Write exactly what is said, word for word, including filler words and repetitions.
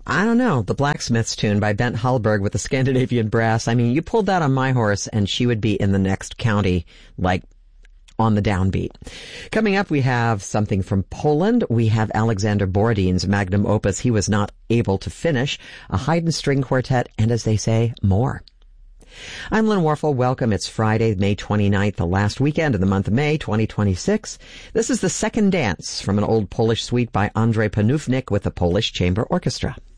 I don't know, the Blacksmith's Tune by Bent Hallberg with the Scandinavian Brass. I mean, you pulled that on my horse and she would be in the next county, like on the downbeat. Coming up, we have something from Poland. We have Alexander Borodin's magnum opus, He Was Not Able to Finish, a Haydn string quartet, and as they say, more. I'm Lynn Warfel. Welcome. It's Friday, May twenty-ninth, the last weekend of the month of May, twenty twenty-six. This is the second dance from an old Polish suite by Andrzej Panównik with the Polish Chamber Orchestra.